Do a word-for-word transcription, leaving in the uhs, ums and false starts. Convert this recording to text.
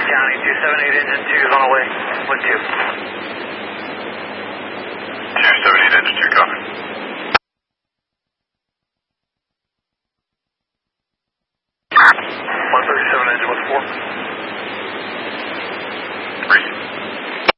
County, two seven eight engine two is on the way. With two. two seven eight engine two, copy. one thirty-seven engine with four.